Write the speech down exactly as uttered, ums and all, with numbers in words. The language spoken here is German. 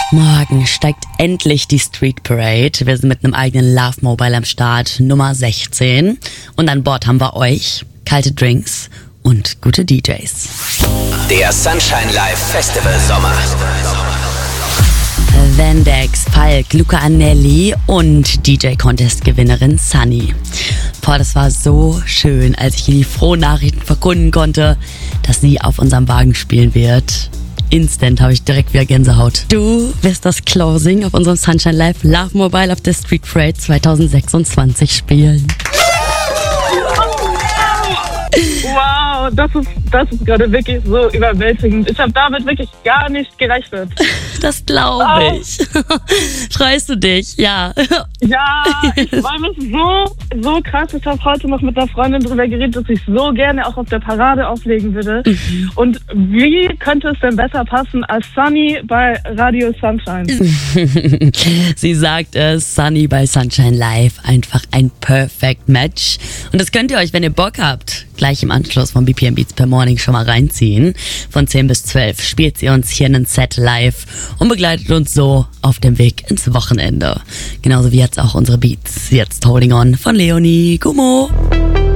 Morgen steigt endlich die Street Parade. Wir sind mit einem eigenen Love Mobile am Start, Nummer sechzehn. Und an Bord haben wir euch, kalte Drinks und gute D Js. Der Sunshine Live Festival Sommer. Vendex, Falk, Luca Anelli und D J-Contest-Gewinnerin Sunny. Boah, das war so schön, als ich ihr die frohen Nachrichten verkunden konnte, dass sie auf unserem Wagen spielen wird. Instant habe ich direkt wieder Gänsehaut. Du wirst das Closing auf unserem Sunshine Live Love Mobile auf der Street Parade zwanzig sechsundzwanzig spielen. Wow, das ist, das ist gerade wirklich so überwältigend. Ich habe damit wirklich gar nicht gerechnet. Das glaube ich. Freust du dich? Ja. Ja, ich freue mich so, so krass. Ich habe heute noch mit einer Freundin drüber geredet, dass ich so gerne auch auf der Parade auflegen würde. Mhm. Und wie könnte es denn besser passen als Sunny bei Radio Sunshine? Sie sagt es, Sunny bei Sunshine Live, einfach ein Perfect Match. Und das könnt ihr euch, wenn ihr Bock habt, gleich im Anschluss von B P M Beats per Morning schon mal reinziehen. Von zehn bis zwölf spielt sie uns hier einen Set live und begleitet uns so auf dem Weg ins Wochenende. Genauso wie jetzt auch unsere Beats. Jetzt Holding On von Leonie Gummo.